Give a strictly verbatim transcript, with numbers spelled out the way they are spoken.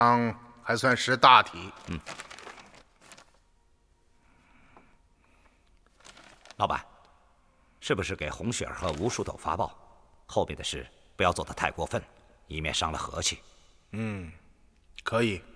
嗯，还算识大体。 嗯。老板，是不是给红雪儿和吴树斗发报？后面的事不要做得太过分，以免伤了和气。 嗯，可以。